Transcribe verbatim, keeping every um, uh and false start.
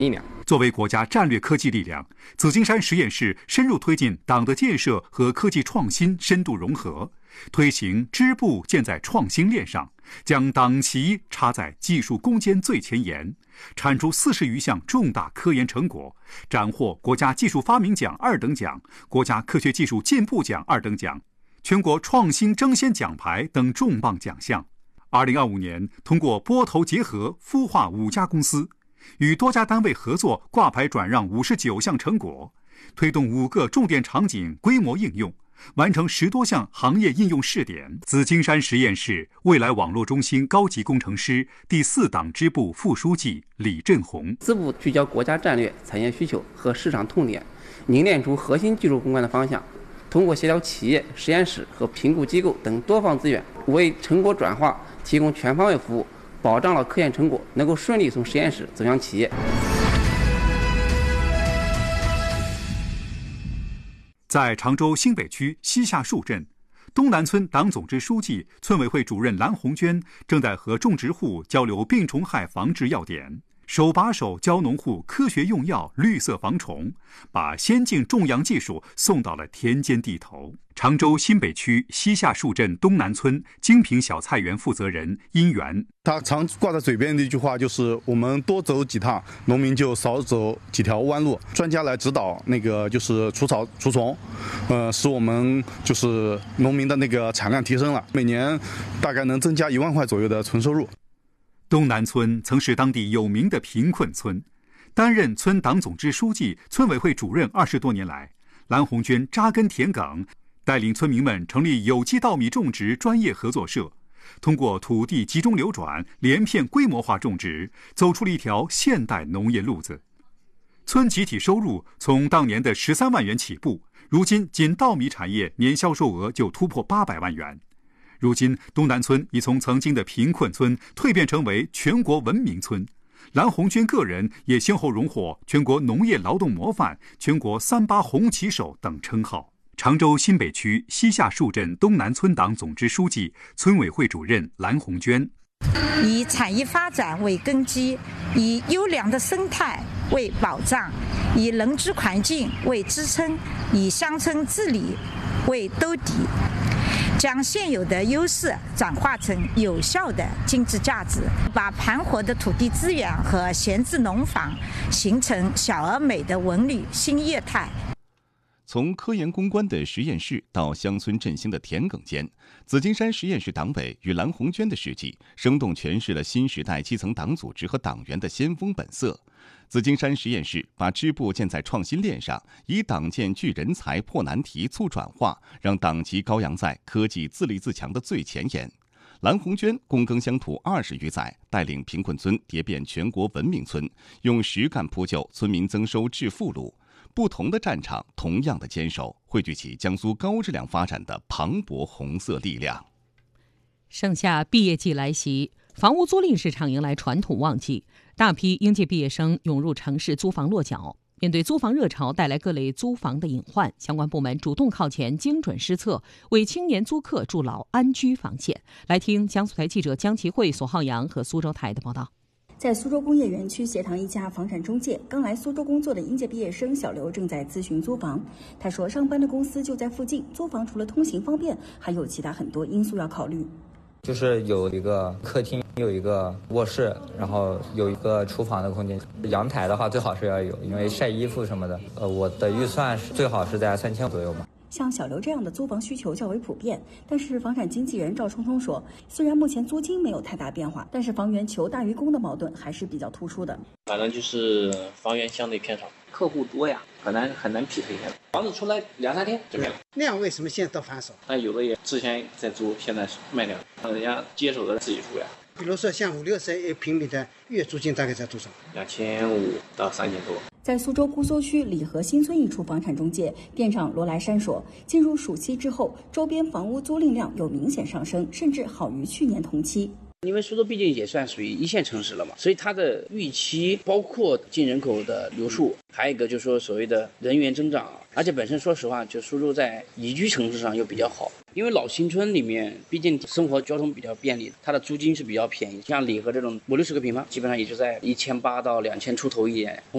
力量。 作为国家战略科技力量，紫金山实验室深入推进党的建设和科技创新深度融合，推行支部建在创新链上，将党旗插在技术攻坚最前沿，产出四十余项重大科研成果，斩获国家技术发明奖二等奖、国家科学技术进步奖二等奖、全国创新争先奖牌等重磅奖项。二零二五年，通过拨头结合孵化五家公司，与多家单位合作挂牌转让五十九项成果，推动五个重点场景规模应用，完成十多项行业应用试点。紫金山实验室未来网络中心高级工程师、第四党支部副书记李振红。 支部聚焦国家战略、产业需求和市场痛点，凝练出核心技术攻关的方向，通过协调企业、实验室和评估机构等多方资源，为成果转化提供全方位服务，保障了科研成果能够顺利从实验室走向企业。 在常州新北区西夏树镇，东南村党总支书记、村委会主任蓝红娟正在和种植户交流病虫害防治要点，手把手教农户科学用药、绿色防虫，把先进种养技术送到了田间地头。常州新北区西夏树镇东南村精品小菜园负责人殷元， 他常挂在嘴边的一句话就是我们多走几趟，农民就少走几条弯路。专家来指导那个就是除草除虫，呃，使我们就是农民的那个产量提升了，每年大概能增加一万块左右的纯收入。 东南村曾是当地有名的贫困村，担任村党总支书记、村委会主任二十多年来，蓝红娟扎根田埂，带领村民们成立有机稻米种植专业合作社，通过土地集中流转、连片规模化种植，走出了一条现代农业路子。村集体收入从当年的十三万元起步，如今仅稻米产业年销售额就突破八百万元。如今，东南村已从曾经的贫困村蜕变成为全国文明村。蓝红娟个人也先后荣获全国农业劳动模范、全国三八红旗手等称号。常州新北区西夏树镇东南村党总支书记、村委会主任蓝红娟， 以产业发展为根基，以优良的生态为保障，以人居环境为支撑，以乡村治理为兜底，将现有的优势转化成有效的经济价值，把盘活的土地资源和闲置农房形成小而美的文旅新业态。 从科研攻关的实验室到乡村振兴的田埂间，紫金山实验室党委与蓝红娟的事迹，生动诠释了新时代基层党组织和党员的先锋本色。紫金山实验室把支部建在创新链上，以党建聚人才、破难题、促转化，让党旗高扬在科技自立自强的最前沿。蓝红娟躬耕乡土二十余载，带领贫困村蝶变全国文明村，用实干铺就村民增收致富路。不同的战场，同样的坚守，汇聚起江苏高质量发展的磅礴红色力量。 盛夏毕业季来袭，房屋租赁市场迎来传统旺季，大批应届毕业生涌入城市租房落脚。面对租房热潮带来各类租房的隐患，相关部门主动靠前，精准施策，为青年租客筑牢安居防线。来听江苏台记者江其慧、索浩洋和苏州台的报道。 在苏州工业园区协堂一家房产中介，刚来苏州工作的应届毕业生小刘正在咨询租房。他说，上班的公司就在附近，租房除了通行方便，还有其他很多因素要考虑。 就是有一个客厅，有一个卧室，然后有一个厨房的空间。阳台的话最好是要有，因为晒衣服什么的。呃，我的预算是最好是在三千左右嘛。 像小刘这样的租房需求较为普遍，但是房产经纪人赵冲冲说，虽然目前租金没有太大变化，但是房源求大于供的矛盾还是比较突出的。 反正就是房源相对偏少，客户多呀，很难很难匹配下来。房子出来两三天就没了。 那样为什么现在都反手？ 那有的也之前在租，现在卖掉，人家接手的自己住呀。 比如说像五六十一平米的月租金大概在多少？ 两千五到三千多。 在苏州姑苏区李河新村一处房产中介店长罗来山说，进入暑期之后，周边房屋租赁量有明显上升，甚至好于去年同期。 因为苏州毕竟也算属于一线城市了嘛，所以它的预期包括进人口的流速，还有一个就是说所谓的人员增长，而且本身说实话，就苏州在宜居城市上又比较好，因为老新村里面毕竟生活交通比较便利，它的租金是比较便宜，像李河这种五六十个平方，基本上也就在一千八到两千出头一点。